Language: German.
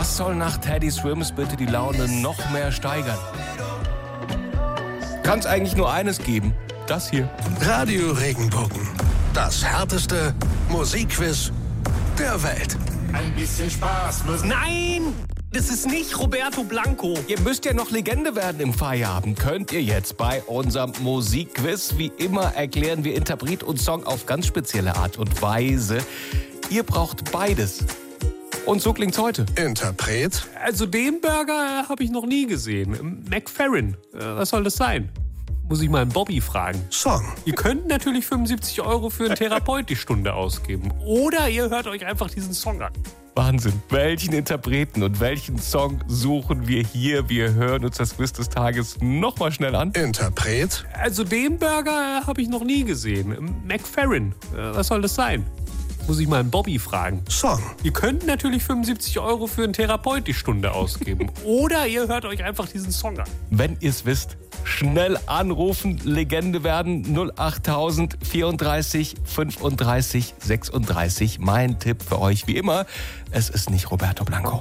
Was soll nach Teddy Swims bitte die Laune noch mehr steigern? Kann es eigentlich nur eines geben. Das hier. Radio Regenbogen. Das härteste Musikquiz der Welt. Ein bisschen Spaß muss... Nein! Das ist nicht Roberto Blanco. Ihr müsst ja noch Legende werden im Feierabend. Könnt ihr jetzt bei unserem Musikquiz. Wie immer erklären wir Interpret und Song auf ganz spezielle Art und Weise. Ihr braucht beides. Und so klingt's heute. Interpret, Also den Burger habe ich noch nie gesehen. McFerrin. Was soll das sein? Muss ich mal einen Bobby fragen. Song. Ihr könnt natürlich 75 € für einen Therapeut die Stunde ausgeben. Oder ihr hört euch einfach diesen Song an. Wahnsinn. Welchen Interpreten und welchen Song suchen wir hier? Wir hören uns das Quiz des Tages nochmal schnell an. Interpret, Also den Burger habe ich noch nie gesehen. McFerrin. Was soll das sein? Muss ich mal einen Bobby fragen. Song. Ihr könnt natürlich 75 € für einen Therapeut die Stunde ausgeben. Oder ihr hört euch einfach diesen Song an. Wenn ihr es wisst, schnell anrufen, Legende werden 08000 34 35 36. Mein Tipp für euch wie immer, es ist nicht Roberto Blanco.